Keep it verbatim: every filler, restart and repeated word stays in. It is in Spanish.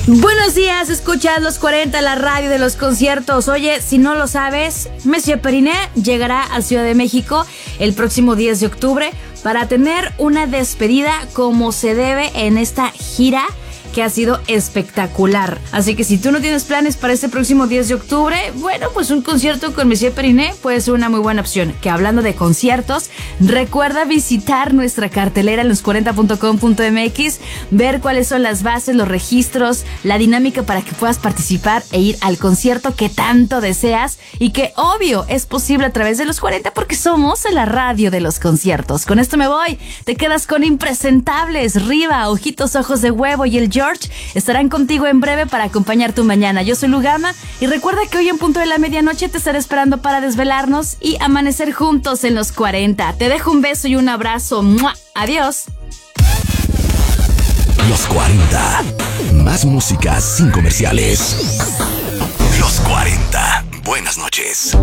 Buenos días, escuchas Los cuarenta, la radio de los conciertos. Oye, si no lo sabes, Monsieur Periné llegará a Ciudad de México el próximo diez de octubre para tener una despedida como se debe en esta gira que ha sido espectacular. Así que si tú no tienes planes para este próximo diez de octubre, bueno, pues un concierto con Monsieur Periné puede ser una muy buena opción. Que hablando de conciertos, recuerda visitar nuestra cartelera en los cuarenta punto com punto m x, ver cuáles son las bases, los registros, la dinámica para que puedas participar e ir al concierto que tanto deseas y que obvio es posible a través de los cuarenta porque somos la radio de los conciertos. Con esto me voy. Te quedas con Impresentables, Riva, Ojitos Ojos de Huevo y el George estarán contigo en breve para acompañar tu mañana. Yo soy Lugama y recuerda que hoy en punto de la medianoche te estaré esperando para desvelarnos y amanecer juntos en los cuarenta. Te dejo un beso y un abrazo. ¡Mua! Adiós. Los cuarenta. Más música sin comerciales. Los cuarenta. Buenas noches.